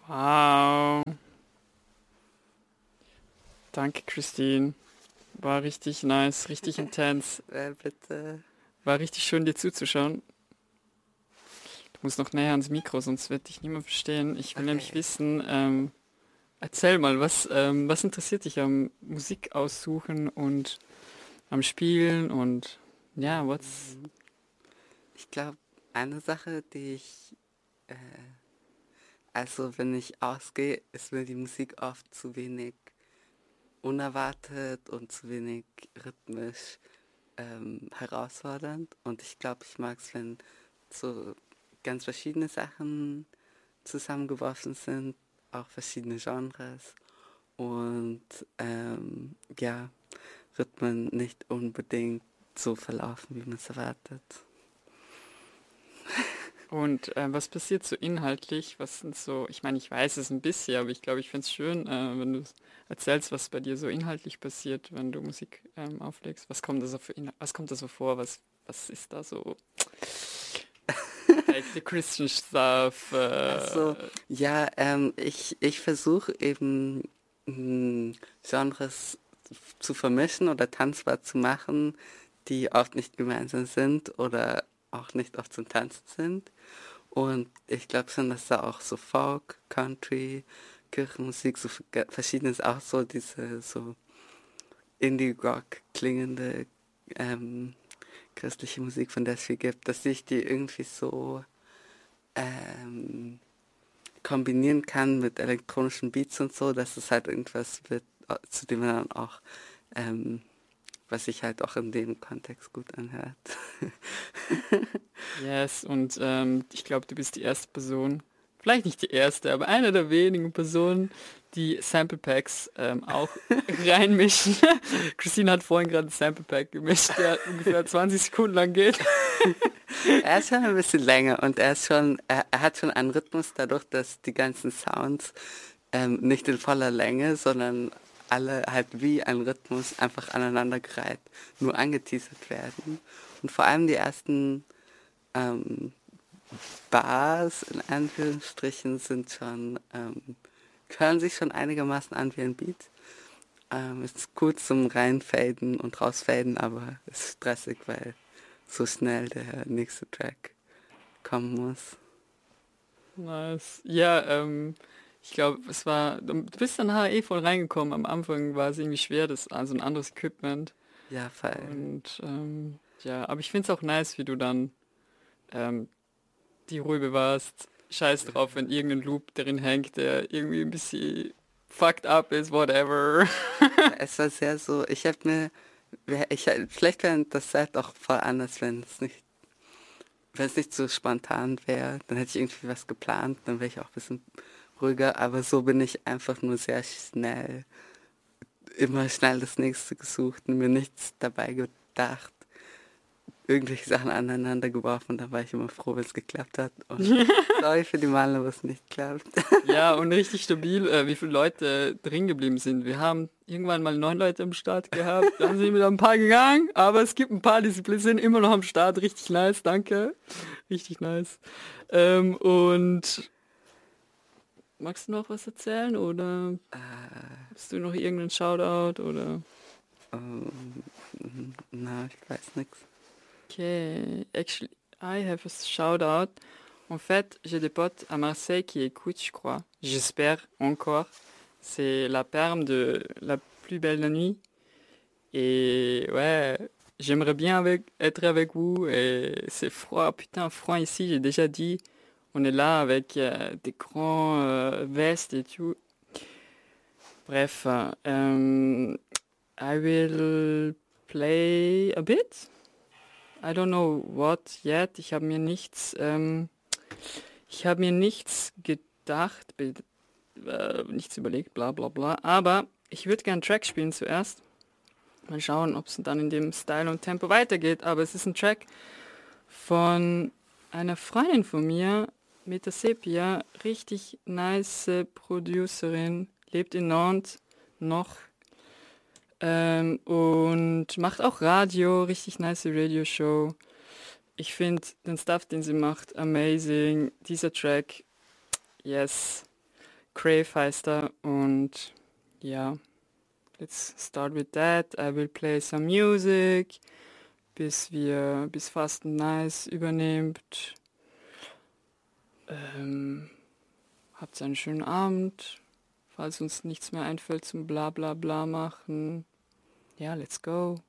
Wow. Danke, Christine. War richtig nice, richtig intens. Bitte. War richtig schön, dir zuzuschauen. Du musst noch näher ans Mikro, sonst wird dich niemand verstehen. Ich will nämlich wissen, erzähl mal, was interessiert dich am Musik aussuchen und am Spielen und ja, Ich glaube, eine Sache, also wenn ich ausgehe, ist mir die Musik oft zu wenig unerwartet und zu wenig rhythmisch herausfordernd. Und ich glaube, ich mag es, wenn so ganz verschiedene Sachen zusammengeworfen sind, auch verschiedene Genres und ja, Rhythmen nicht unbedingt so verlaufen, wie man es erwartet. Und was passiert so inhaltlich? Was sind so, ich meine, ich weiß es ein bisschen, aber ich glaube, ich finde es schön, wenn du erzählst, was bei dir so inhaltlich passiert, wenn du Musik auflegst. Was kommt da so was kommt da so vor? Was ist da so? Like the Christian stuff. Also, ja, ich versuche eben Genres zu vermischen oder tanzbar zu machen, die oft nicht gemeinsam sind oder auch nicht oft zum Tanzen sind. Und ich glaube schon, dass da auch so Folk, Country, Kirchenmusik, so verschiedenes auch so diese so Indie-Rock klingende christliche Musik, von der es viel gibt, dass ich die irgendwie so ähm, kombinieren kann mit elektronischen Beats und so, dass es halt irgendwas wird, zu dem man dann auch, was sich halt auch in dem Kontext gut anhört. Yes, und ich glaube, du bist die erste Person, vielleicht nicht die erste, aber eine der wenigen Personen, die Sample Packs auch reinmischen. Christine hat vorhin gerade ein Sample Pack gemischt, der ungefähr 20 Sekunden lang geht. Er ist schon ein bisschen länger und er hat schon einen Rhythmus dadurch, dass die ganzen Sounds nicht in voller Länge, sondern alle halt wie ein Rhythmus einfach aneinandergereiht nur angeteasert werden. Und vor allem die ersten ähm, Bars in Anführungsstrichen sind schon, hören sich schon einigermaßen an wie ein Beat. Ist gut zum Reinfaden und Rausfaden, aber ist stressig, weil so schnell der nächste Track kommen muss. Nice. Ja, ich glaube, du bist dann HE voll reingekommen. Am Anfang war es irgendwie schwer, also ein anderes Equipment. Ja, voll. Und ja, aber ich finde es auch nice, wie du dann ähm, die Ruhe bewahrst. Scheiß drauf, wenn irgendein Loop darin hängt, der irgendwie ein bisschen fucked up ist, whatever. Es war sehr so, vielleicht wäre das Set auch voll anders, wenn es nicht so spontan wäre, dann hätte ich irgendwie was geplant, dann wäre ich auch ein bisschen ruhiger, aber so bin ich einfach nur sehr schnell, immer schnell das nächste gesucht und mir nichts dabei gedacht, irgendwelche Sachen aneinander geworfen und dann war ich immer froh, wenn es geklappt hat und sorry für die Male, wo es nicht klappt. Ja, und richtig stabil, wie viele Leute drin geblieben sind. Wir haben irgendwann mal 9 Leute am Start gehabt, dann sind wieder ein paar gegangen, aber es gibt ein paar, die sind immer noch am Start. Richtig nice, danke. Richtig nice. Und magst du noch was erzählen oder hast du noch irgendeinen Shoutout oder? Na, ich weiß nichts. Okay, actually, I have a shout-out. En fait, j'ai des potes à Marseille qui écoutent, je crois. J'espère encore. C'est la perme de La plus belle la nuit. Et ouais, j'aimerais bien être avec vous. Et c'est froid, putain, froid ici, j'ai déjà dit. On est là avec des grands vestes et tout. Bref, I will play a bit. I don't know what yet. Ich habe mir nichts gedacht, nichts überlegt, bla bla bla. Aber ich würde gerne einen Track spielen zuerst. Mal schauen, ob es dann in dem Style und Tempo weitergeht. Aber es ist ein Track von einer Freundin von mir, Meta Sepia, richtig nice Producerin, lebt in Nantes noch. Und macht auch Radio, richtig nice Radio-Show. Ich finde den Stuff, den sie macht, amazing. Dieser Track, yes, Crave heißt er und ja, let's start with that. I will play some music, bis Fasten Nice übernimmt. Habt einen schönen Abend. Falls uns nichts mehr einfällt zum Bla bla bla machen. Ja, let's go.